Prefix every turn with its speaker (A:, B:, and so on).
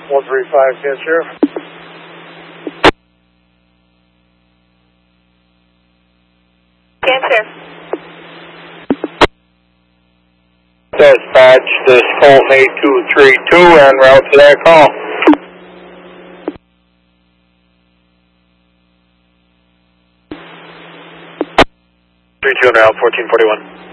A: 135, yes, Sheriff.
B: Cancer.
C: Dispatch, this Colt 8232 en route to that call.
A: 32 en route, 1441.